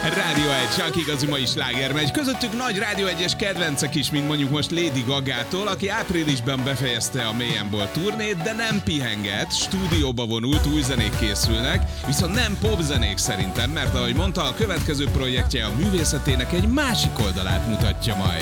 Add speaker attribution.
Speaker 1: Rádió 1, csak igazi mai sláger megy. Közöttük nagy Rádió 1-es kedvencek is, mint mondjuk most Lady Gagától, aki áprilisban befejezte a Mélyenból turnét, de nem pihenget, stúdióba vonult, új zenék készülnek, viszont nem popzenék szerintem, mert ahogy mondta, a következő projektje a művészetének egy másik oldalát mutatja majd.